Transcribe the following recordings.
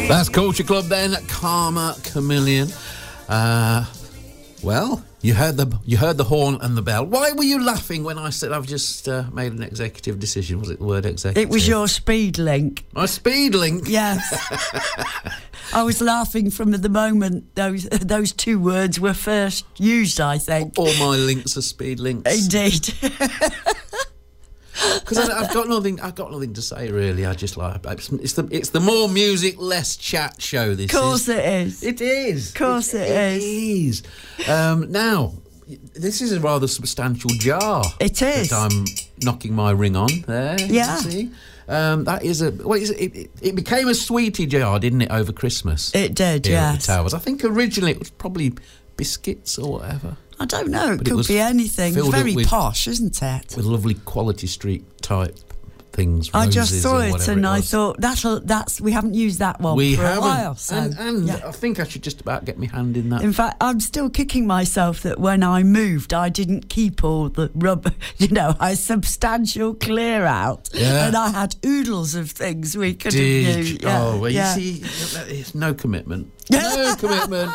That's Culture Club then, Karma Chameleon. Well, you heard the horn and the bell. Why were you laughing when I said I've just made an executive decision? Was it the word executive? It was your speed link. My speed link? Yes. I was laughing from the moment those two words were first used, I think. All my links are speed links. Indeed. Because I've got nothing to say really. I just like it's the more music, less chat show. This of course it is. It is. Of course it is. Now, this is a rather substantial jar. It is. That I'm knocking my ring on there. Yeah. You see? That is it became a sweetie jar, didn't it, over Christmas? It did. Here yes. at the Towers. I think originally it was probably biscuits or whatever. I don't know. It could be anything. It's very posh, isn't it? With lovely Quality Street type things. I just saw it and I thought that's we haven't used that one for a while. So, and yeah. I think I should just about get my hand in that. In fact, I'm still kicking myself that when I moved, I didn't keep all the rubber. I substantial clear out, and I had oodles of things we could have used. Yeah, oh, well, you see, it's no commitment. No commitment.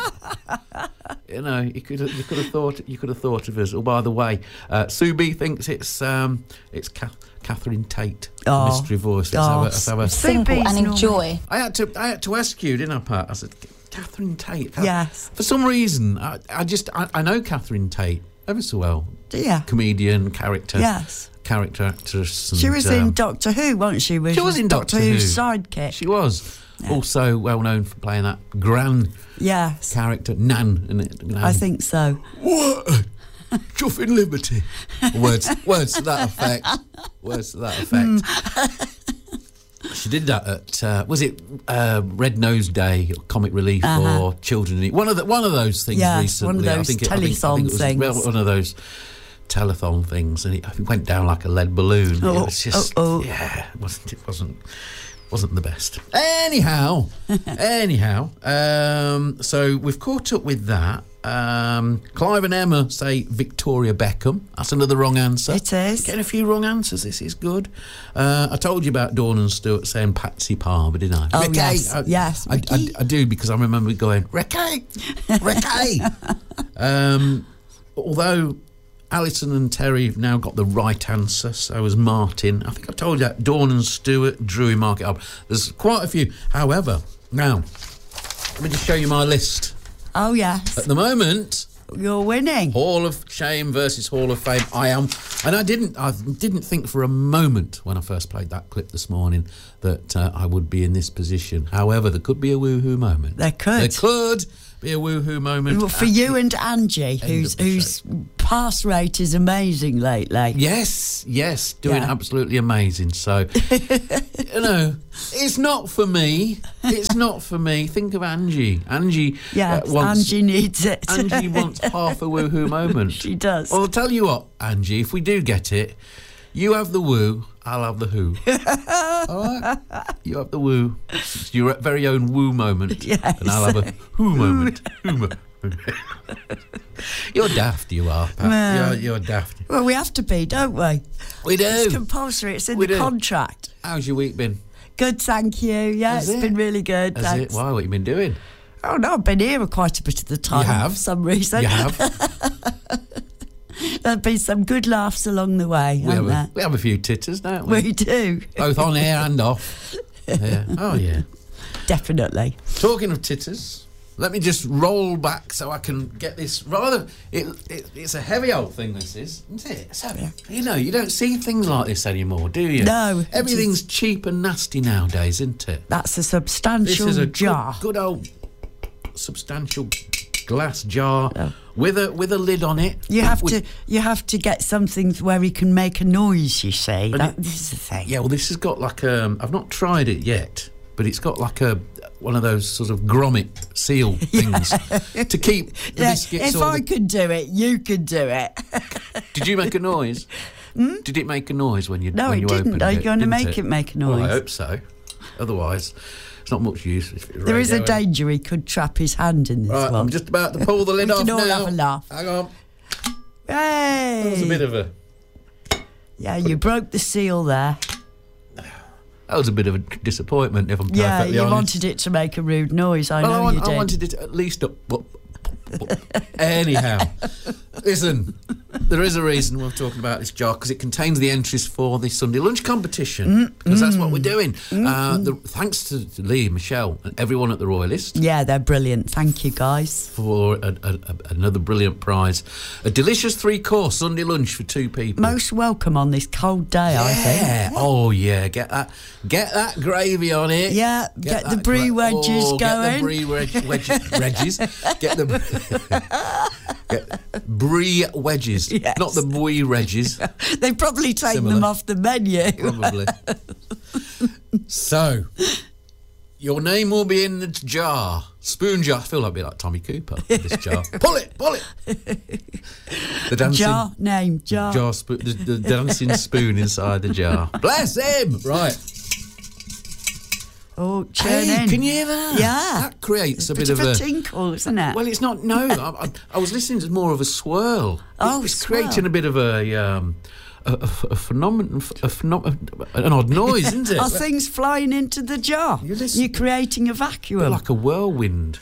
You could have thought of us. Oh, by the way, Sue B thinks it's Catherine Tate, mystery voice. Let's have a simple and enjoy. I had to ask you, didn't I, Pat? I said, Catherine Tate. Yes. For some reason, I know Catherine Tate ever so well. Yeah. Comedian, character. Yes. Character actress. And, she was in Doctor Who, wasn't she? She was in Doctor Who's sidekick. She was. Yeah. Also well known for playing that Gran character, Nan, isn't it? Nan. I think so. What? Chuffing Liberty. Words to that effect. Words to that effect. She did that at was it Red Nose Day, Comic Relief, or Children? One of those things recently. One of those telethon things. Well, one of those telethon things, and it went down like a lead balloon. It was just it wasn't the best. Anyhow, so we've caught up with that. Clive and Emma say Victoria Beckham. That's another wrong answer. It is. Getting a few wrong answers. This is good. I told you about Dawn and Stewart saying Patsy Palmer, didn't I? Oh, Ricky. Yes. I do, because I remember going, Ricky. Although Alison and Terry have now got the right answer, so has Martin. I think I told you that. Dawn and Stewart, Drew, mark it up. There's quite a few. However, now, let me just show you my list. Oh, yes. At the moment, you're winning. Hall of Shame versus Hall of Fame. I am. And I didn't think for a moment when I first played that clip this morning that I would be in this position. However, there could be a woohoo moment. There could be a woohoo moment. For you and Angie, whose pass rate is amazing lately. Yes, doing absolutely amazing. So, it's not for me. Think of Angie. Angie Angie needs it. Angie wants half a woohoo moment. She does. Well, I'll tell you what, Angie, if we do get it, you have the woo, I'll have the who. All right? You have the woo. It's your very own woo moment. Yes. And I'll have a who moment. You're daft, you are, Pat. Well, you're daft. Well, we have to be, don't we? We do. It's compulsory. It's in the contract. How's your week been? Good, thank you. Yeah, it's been really good. Has it? Why? What have you been doing? Oh, no, I've been here quite a bit of the time. You have? For some reason. You have? There have been some good laughs along the way, haven't there? We have a few titters, don't we? We do. Both on air and off. Yeah. Oh, yeah. Definitely. Talking of titters, let me just roll back so I can get this rather... It's a heavy old thing, this is, isn't it? So, you don't see things like this anymore, do you? No. Everything's cheap and nasty nowadays, isn't it? That's a substantial jar. This is a good old substantial glass jar with a lid on it. You have to get something where he can make a noise, you see. This is the thing. Yeah, well, this has got like I've not tried it yet, but it's got like one of those sort of grommet seal things to keep the biscuits. If I could do it, you could do it. Did you make a noise? Did it make a noise when you No, when it you didn't. opened Are you it? going to make it make a noise? Well, I hope so. Otherwise, it's not much use. There is a danger he could trap his hand in this one. I'm just about to pull the lid off now. We can all have a laugh. Hang on. Hey! That was a bit of a... Yeah, you broke the seal there. That was a bit of a disappointment, if I'm perfectly honest. Yeah, you wanted it to make a rude noise. I know you did. I wanted it at least anyhow, listen, there is a reason we're talking about this jar, because it contains the entries for the Sunday lunch competition, because that's what we're doing. Thanks to Lee, Michelle and everyone at the Royalist. Yeah, they're brilliant. Thank you, guys. For another brilliant prize. A delicious 3-course Sunday lunch for 2 people. Most welcome on this cold day, I think. Yeah. Oh, yeah. Get that gravy on it. Yeah, get the brie wedges going. Get the brie wedges. Get the brie wedges, yes. Not the brie wedges. They've probably taken them off the menu. Probably. So, your name will be in the jar. Spoon jar. I feel like I'd be like Tommy Cooper with this jar. Pull it. The dancing jar. The dancing spoon inside the jar. Bless him. Right. Oh, churn in. Can you hear that? Yeah. That creates a bit of a tinkle, isn't it? Well, it's not. No, I was listening to more of a swirl. It's creating a bit of a phenomenon, an odd noise, isn't it? Are things flying into the jar? You're creating a vacuum. Like a whirlwind.